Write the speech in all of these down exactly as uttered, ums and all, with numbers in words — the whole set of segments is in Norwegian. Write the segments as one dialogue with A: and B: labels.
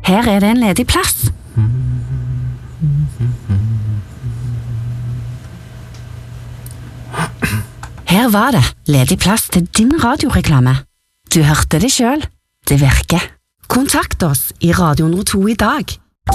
A: Her er det en ledig plass. Her var det ledig plass til din radioreklame. Du hørte det selv. Det virker. Kontakt oss i Radio hundre og to i dag.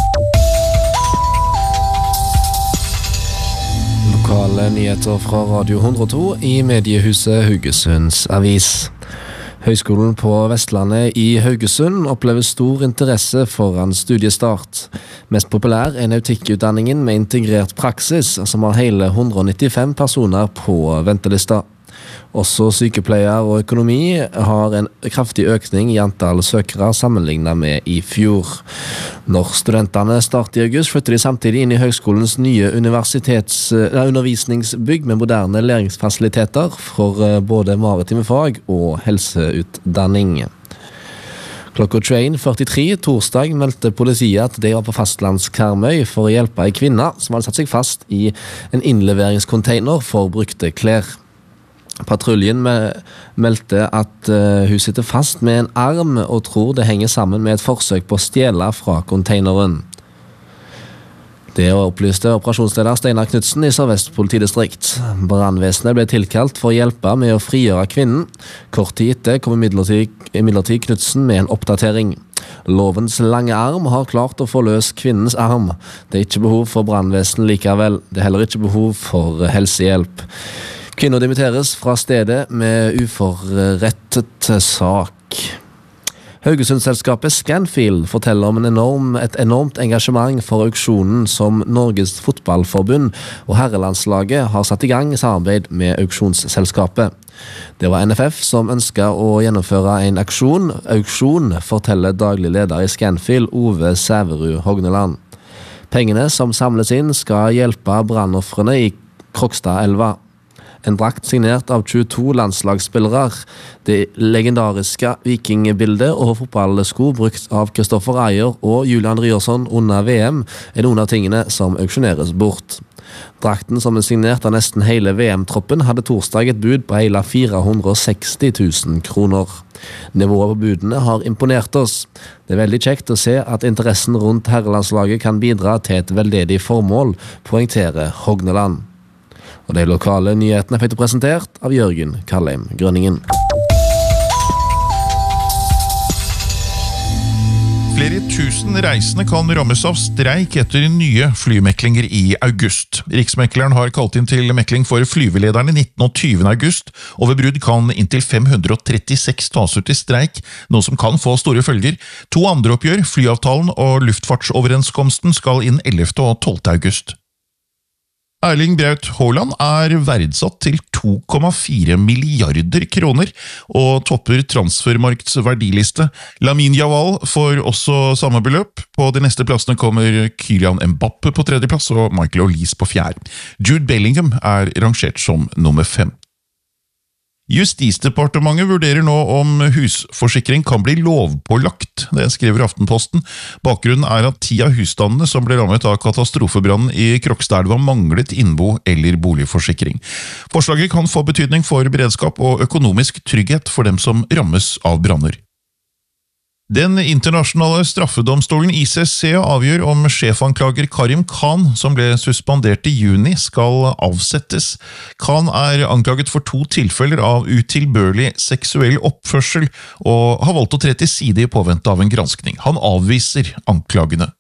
B: Lokale nyheter fra Radio hundre og to i mediehuset Haugesunds Avis. Høgskolen på Vestlandet i Haugesund opplever stor interesse foran studiestart. Mest populær er nautikkutdanningen med integrert praksis, som har hele hundre og nittifem personer på ventelista. Også sykepleier og økonomi har en kraftig økning i antall søkere sammenlignet med i fjor. Når studentene starter i august, flytter de samtidig inn i høgskolens nye universitets, uh, undervisningsbygg med moderne læringsfasiliteter for uh, både maritime fag og helseutdanning. Klokka tjueen førtitre torsdag meldte politiet at de var på fastlandskarmøy for å hjelpe en kvinne som hadde satt seg fast i en innleveringscontainer for brukte klær. Patruljen meldte at uh, hun sitter fast med en arm og tror det henger sammen med et forsøk på å stjele fra containeren. Det opplyste operasjonsleder Steinar Knudsen i Sør-Vest politidistrikt. Brandvesenet ble tilkalt for å hjelpe med å frigjøre kvinnen. Kort tid etter kom imidlertid Knudsen med en oppdatering. Lovens lange arm har klart å få løs kvinnens arm. Det er ikke behov for brandvesen likevel. Det er heller ikke behov for helsehjelp. Kvinner dimitteres fra stedet med uforrettet sak. Haugesundselskapet Scanfil forteller om en enorm, et enormt engasjement for auksjonen som Norges fotballforbund og herrelandslaget har satt i gang i samarbeid med auksjonsselskapet. Det var N F F som ønsket å gjennomføre en auksjon, auksjon forteller daglig leder i Scanfil, Ove Sæverud Hogneland. Pengene som samles inn skal hjelpe brannoffrene i Krokstadelva. En drakt signert av tjueto landslagsspillere, det legendariske vikingbildet og fotballsko brukt av Kristoffer Ayer og Julian Ryerson under V M er noen av tingene som auksjoneres bort. Drakten som er signert av nesten hele V M-troppen hadde torsdag et bud på hele fire hundre og seksti tusen kroner. Nivået på budene har imponert oss. Det er veldig kjekt å se at interessen rundt herrelandslaget kan bidra til et veldedig formål, poengterer Hogneland. Og de lokale nyhetene fikk presentert av Jørgen Kallheim Grønningen.
C: Flere tusen reisende kan rammes av streik etter nye flymeklinger i august. Riksmekleren har kalt inn til mekling for flyvelederne nittende og tyvende august, og ved brudd kan inntil fem hundre og trettiseks tas ut i streik, noe som kan få store følger. To andre oppgjør, flyavtalen og luftfartsoverenskomsten, skal inn ellevte og tolvte august. Erling Braut Haaland er verdsatt til to komma fire milliarder kroner og topper transfermarkts verdiliste. Lamine Yamal får også samme beløp. På de neste plassene kommer Kylian Mbappe på tredje plass og Michael Olise på fjerde. Jude Bellingham er rangert som nummer fem. Justisdepartementet vurderer nå om husforsikring kan bli lovpålagt, det skriver Aftenposten. Bakgrunnen er at ti av husstandene som ble rammet av katastrofebrannen i Krokstadelva manglet innbo- eller boligforsikring. Forslaget kan få betydning for beredskap og økonomisk trygghet for dem som rammes av branner. Den internasjonale straffedomstolen I C C avgjør om sjefanklager Karim Khan, som ble suspendert i juni, skal avsettes. Khan er anklaget for to tilfeller av utilbørlig seksuell oppførsel, og har valgt å tre til side i påvente av en granskning. Han avviser anklagene.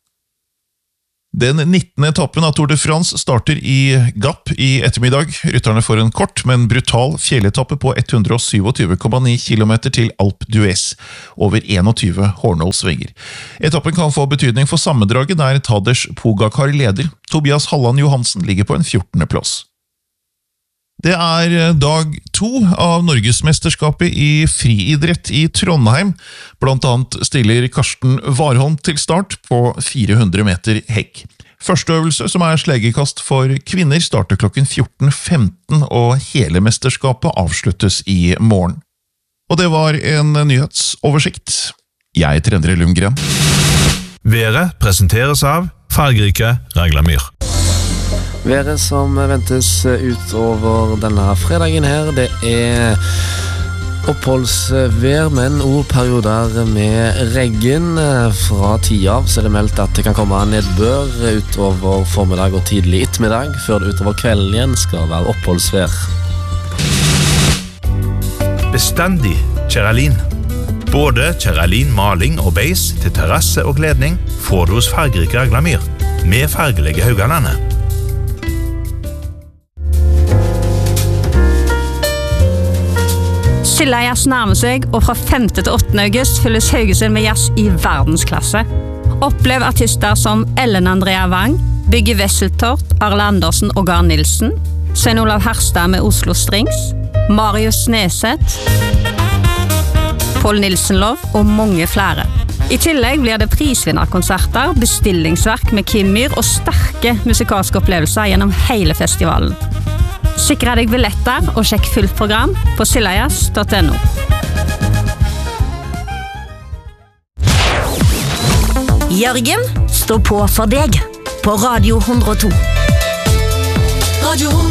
C: Den nittende etappen av Tour de France starter i Gap i ettermiddag. Rytterne får en kort, men brutal fjelletappe på hundre og syttisju komma ni kilometer til Alpe d'Huez, over tjueen hårnålsvenger. Etappen kan få betydning for sammendraget der Tadej Pogacar leder. Tobias Halland Johansen ligger på en fjortende plass. Det er dag to av Norgesmesterskapet i friidrett i Trondheim. Blant annet stiller Karsten Warholm til start på fire hundre meter hekk. Første øvelse, som er slegekast for kvinner, starter klokken fjorten femten, og hele mesterskapet avsluttes i morgen. Og det var en nyhetsoversikt. Jeg heter Endre Lundgren.
D: Været presenteres av fargerike Raglamyr.
B: Været som ventes utover denne fredagen her, det er Oppholdsvær, men også perioder med regn. Fra tida så er det meldt at det kan komme nedbør utover formiddag og tidlig ettermiddag, før det utover kvelden igjen skal være oppholdsvær.
D: Bestandig Kjeralin. Både Kjeralin maling og beis til terrasse og kledning får du hos fargerike Raglamyr, med fargelige Haugalandet.
E: Silla-jazz nærmer seg, og fra femte til åttende august fylles Haugesund med jazz i verdensklasse. Opplev artister som Ellen Andrea Wang, Bygge Wesseltort, Arle Andersen og Garn Nilsen, Svein Olav Herstad med Oslo Strings, Marius Neseth, Paul Nilsenlov og mange flere. I tillegg blir det prisvinnerkonserter, bestillingsverk med Kim Myhr og sterke musikalske opplevelser gjennom hele festivalen. Sikre deg billetter og sjekk fullt program på sillajazz punktum no.
A: Jørgen står på for deg på Radio hundre og to.
F: Radio